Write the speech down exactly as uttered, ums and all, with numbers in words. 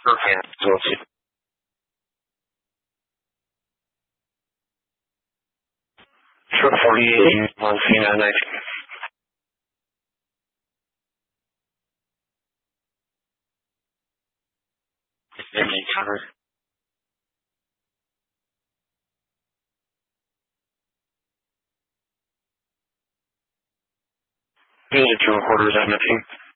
Okay, so let's see. Short forty-eight, one three nine nine. Any cover. Unit two quarters, I'm missing.